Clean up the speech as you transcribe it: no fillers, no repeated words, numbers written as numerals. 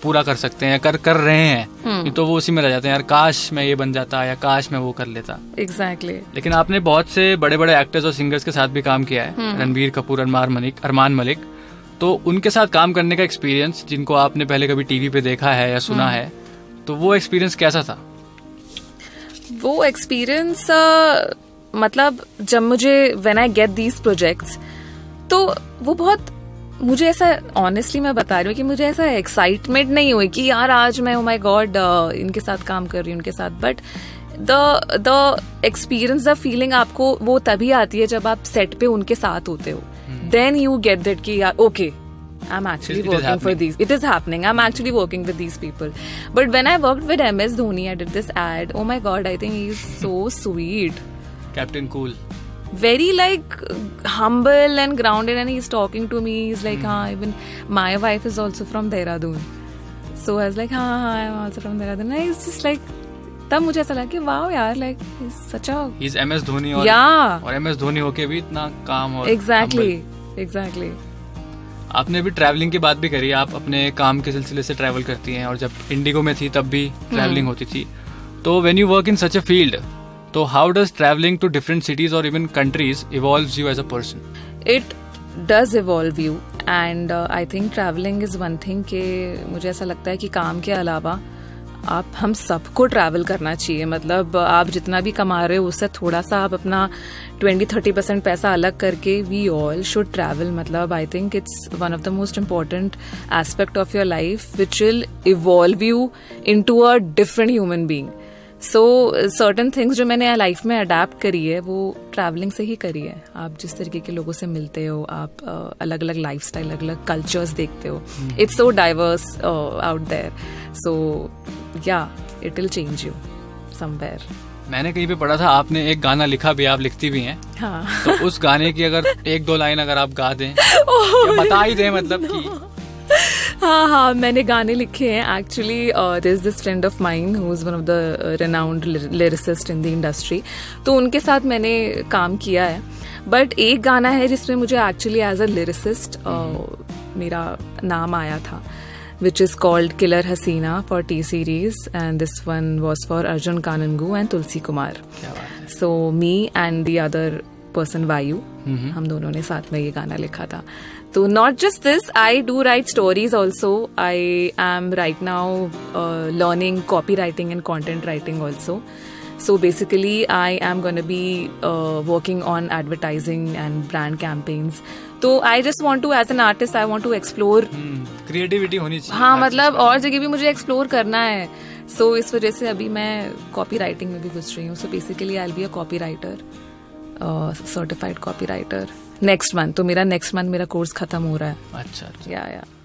पूरा कर सकते हैं, कर रहे हैं, तो वो उसी में रह जाते हैं, यार काश मैं ये बन जाता या काश मैं वो कर लेता। एग्जैक्टली। लेकिन आपने बहुत से बड़े बड़े एक्टर्स और सिंगर्स के साथ भी काम किया है, रणबीर कपूर, अरमान मलिक, तो उनके साथ काम करने का एक्सपीरियंस, जिनको आपने पहले कभी टीवी पे देखा है या सुना है, तो वो एक्सपीरियंस कैसा था? वो एक्सपीरियंस मतलब जब मुझे when I get these projects, तो वो बहुत, मुझे ऐसा ऑनेस्टली मैं बता रही हूँ कि मुझे ऐसा एक्साइटमेंट नहीं हुई कि यार आज मैं, ओ माय गॉड, इनके साथ काम कर रही हूँ, उनके साथ, but the experience, the feeling आपको वो तभी आती है जब आप सेट पे उनके साथ होते हो, देन यू गेट दैट कि यार okay, I'm actually working for these. It is happening. I'm actually working with these people. But when I worked with MS Dhoni, I did this ad. Oh my God, I think he's so sweet. Captain Cool. Very like humble and grounded, and he's talking to me. He's like, even my wife is also from Dehradun. So I was like, I'm also from Dehradun. And he's just like, तब मुझे ऐसा लगा कि wow यार, like he's such a. He's MS Dhoni और और MS Dhoni होके भी इतना काम और. Exactly. आपने भी ट्रैवलिंग की बात भी करी, आप अपने काम के सिलसिले से ट्रैवल करती हैं, और जब इंडिगो में थी तब भी ट्रैवलिंग होती थी, तो when you work in such a field, तो how does travelling to different cities और even countries evolves you as a person? It does evolve you, and I think travelling is one thing के मुझे ऐसा लगता है कि काम के अलावा हम सबको ट्रैवल करना चाहिए। मतलब आप जितना भी कमा रहे हो उससे थोड़ा सा आप अपना 20-30% पैसा अलग करके वी ऑल शुड ट्रैवल। मतलब I think it's one of the most important aspect of your life which will evolve you into a different human being. So certain things जो मैंने लाइफ में अडेप्ट करी है वो ट्रैवलिंग से ही करी है। आप जिस तरीके के लोगों से मिलते हो, आप अलग अलग लाइफ स्टाइल, अलग अलग कल्चर्स देखते हो, it's so diverse out there. सो या it will change you somewhere. मैंने कहीं पे पढ़ा था आपने एक गाना लिखा भी, आप लिखती भी हैं। हाँ। तो उस गाने की अगर 1-2 लाइन अगर आप गा दें या बता ही दें, मतलब कि हाँ, मैंने गाने लिखे हैं actually. There is this friend of mine who is one of the renowned lyricist in the industry, तो उनके साथ मैंने काम किया है। बट एक गाना है जिसमें मुझे एक्चुअली एज अ लिरिसिस्ट मेरा नाम आया था, which is called Killer Hasina for T-Series, and this one was for Arjun Kanungu and Tulsi Kumar. So me and the other person Vayu, हम दोनों ने साथ में ये गाना लिखा था। तो not just this, I do write stories also. I am right now learning copywriting and content writing also. So basically I am going to be working on advertising and brand campaigns. तो I just want to, as an artist, I want to explore. Creativity होनी चाहिए। हाँ, मतलब और जगह भी मुझे explore करना है। सो इस वजह से अभी मैं कॉपी राइटिंग में भी घुस रही हूँ। So basically I will be a copy writer, certified copy writer next month. तो मेरा नेक्स्ट मंथ मेरा कोर्स खत्म हो रहा है। अच्छा। या